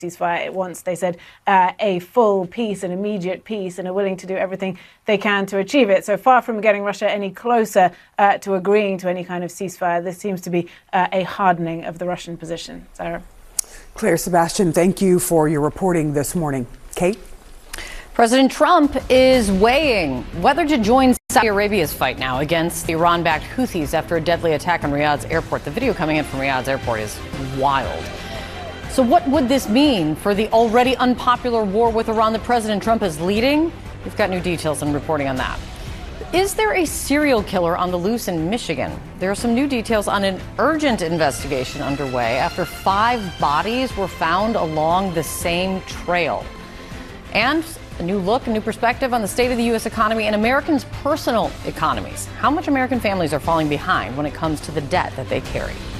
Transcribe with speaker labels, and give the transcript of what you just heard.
Speaker 1: ceasefire. It wants, they said, a full peace, an immediate peace, and are willing to do everything they can to achieve it. So far from getting Russia any closer to agreeing to any kind of ceasefire, this seems to be a hardening of the Russian position. Sarah.
Speaker 2: Claire Sebastian, thank you for your reporting this morning. Kate?
Speaker 3: President Trump is weighing whether to join Saudi Arabia's fight now against the Iran-backed Houthis after a deadly attack on Riyadh's airport. The video coming in from Riyadh's airport is wild. So what would this mean for the already unpopular war with Iran that President Trump is leading? We've got new details and reporting on that. Is there a serial killer on the loose in Michigan? There are some new details on an urgent investigation underway after 5 bodies were found along the same trail. And a new look, a new perspective on the state of the U.S. economy and Americans' personal economies. How much American families are falling behind when it comes to the debt that they carry.